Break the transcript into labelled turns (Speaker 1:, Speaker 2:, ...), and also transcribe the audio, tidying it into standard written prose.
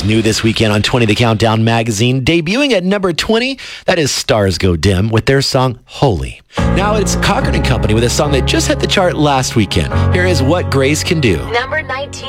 Speaker 1: new this weekend on 20 The Countdown magazine. Debuting at number 20, that is Stars Go Dim with their song Holy. Now it's Cochran & Company with a song that just hit the chart last weekend. Here is What Grace Can Do.
Speaker 2: Number 19.